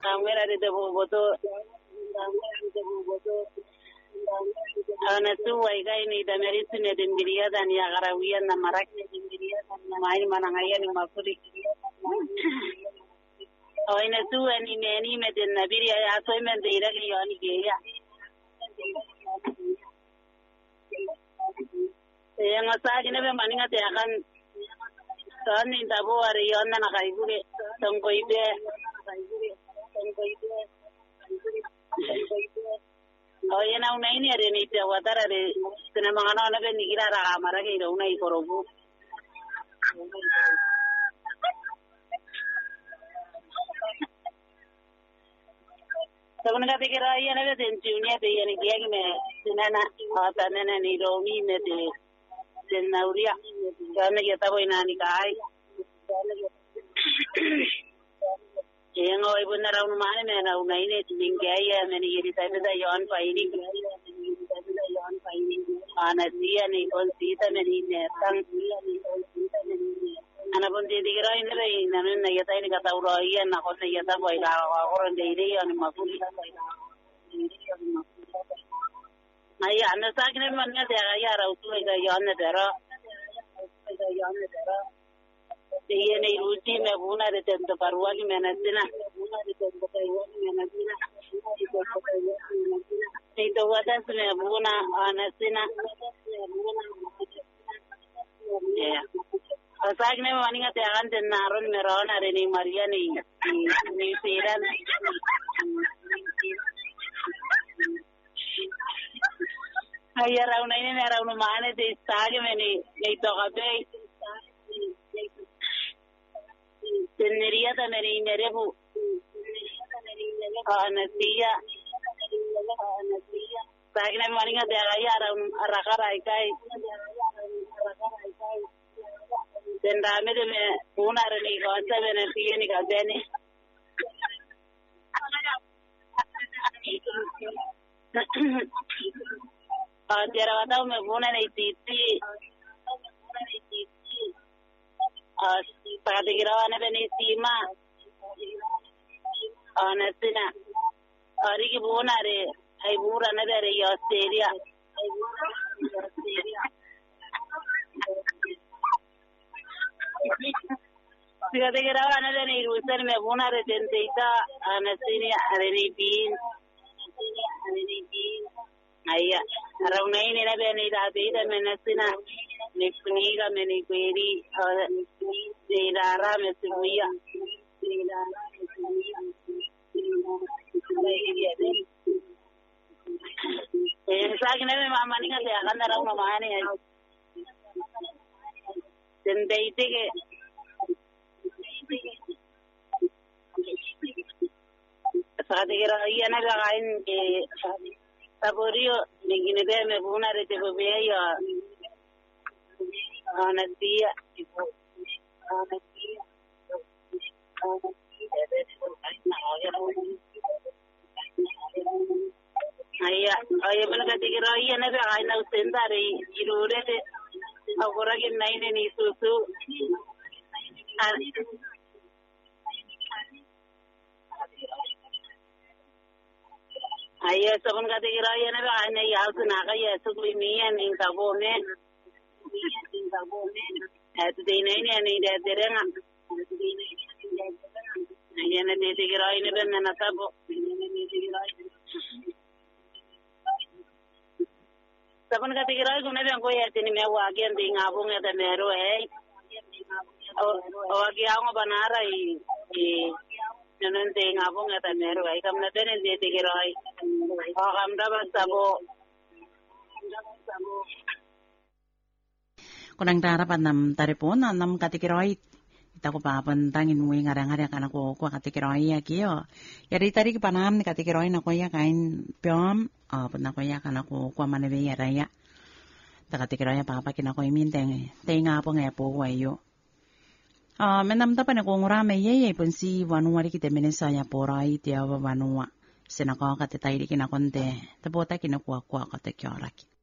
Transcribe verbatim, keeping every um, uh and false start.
Kamera de boto. Ana tu wai kai ni da meritu ne dimbiria dan ya garawian na marak ne dimbiria dan mai manangaya ni mapuri. Oh ina tu ani ne ni me den nabiria ya so men de ira ki yoni ge ya. Yang asal ini memang ingat ya kan, soal ni tabu hari yon na kai bule, tongko ibe, tongko ibe, oh ya na una ini ada ni tiap watar ada, sena mangana ona be nikira raga mara ke ira una ikorobu. Sebenarnya kira iya na be tensiunnya be ya ni dia ki me sena na, apa nana ni romi me de. Den nauria karena kita boy nani kai yang oi benar orang mana mana orang ini tinggal ya mana jadi tapi dah yon paini anak dia ni kon sita mana ini tang anak pun jadi kira ini lah ini namanya kita ini kata orang iya nak kon kita boy kalau orang jadi yang mampu Ayah, anda sakit mana dia ayah rautu itu yang ada, yang ada. Dia ni rusi me buna de tentu parua ki menasina. Itu wadah me buna anasina. Ya. Sakit ni mana ingat ya kan tenarun meron ada ni Maria ni ni siran. Ayah rauna ini rauna mana de sage meni ni to kabe teneria ta meni nerebu anasia sage na maninga de ayah rauna rakarai kai dendame de me una reni gosa bene tieni kabene Ah, tiada waktu me buna ni titi. Ah, pada kira-kira ni beni sima. Ah, nasina. Hari ki buna re, ay bura na dari Australia. Pada kira-kira ni beni Rusia me buna re tentita. Ah, nasini hari ni bin. Hari ni bin. Ayah, rauna ini na be ni da be da menasina ni kuniga me ni kweri ni dara me suya ni dara me suya eh sagi na me mama ni ngate akan rauna mahani ay dendai tege saat kira iya na gakain ke Saborio, ningine be me buna re te be ya anatia anatia aya aya bana kati kira iya na be ai na usendare irure te agora ke nai ne ni susu Ayah sebelum kata kira ya nabi ane ya tu naga ya tu beli mie ning tabo me, ning tabo me. Itu di ini ni ane dia terengan. Ayah nabi kira ini benar na tabo. Sebelum kata kira aku nabi aku ya sini me wagian di ngabung ya temeru eh. Wagian aku banara i. Nanon te ngabong ata meru ay kam na benen de te giroy o kam dapat sabo kunang tarapan nam taripon nam katikiroy ita ko papan tangin mo yung arang-arang ka na ko ko katikiroy ya kiyo yari tari ki panam ni katikiroy na ko ya kain piom o pun na ko ya ka na ko ko manebe ya raya ta katikiroy papa kina ko imin teng te ngabong e po wayo Ah, menam tapa na kung rame ye pun si wanua di kita menesanya porai tiawa wanua senaka kate tairi kina konte tapota kina kuah kuah kate kioraki.